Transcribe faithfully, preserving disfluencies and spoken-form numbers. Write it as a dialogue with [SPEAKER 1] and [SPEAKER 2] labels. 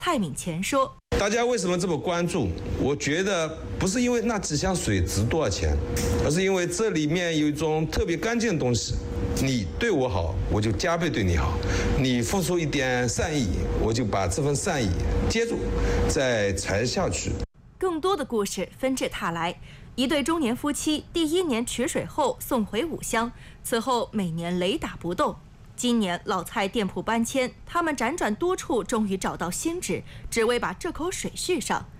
[SPEAKER 1] 泰敏乾说：“
[SPEAKER 2] 大家为什么这么关注？我觉得不是因为那几箱水值多少钱，而是因为这里面有一种特别干净的东西。你对我好，我就加倍对你好；你付出一点善意，我就把这份善意接住，再传下去。”
[SPEAKER 1] 更多的故事纷至沓来。一对中年夫妻第一年取水后送回五箱，此后每年雷打不动。今年老蔡店铺搬迁，他们辗转多处，终于找到新址，只为把这口水续上。